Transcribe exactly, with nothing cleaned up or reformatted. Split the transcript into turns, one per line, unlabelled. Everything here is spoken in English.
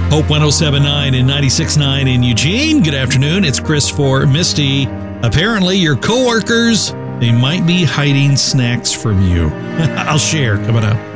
Hope one oh seven point nine and ninety-six point nine in Eugene. Good afternoon. It's Chris for Misty. Apparently, your coworkers, they might be hiding snacks from you. I'll share coming up.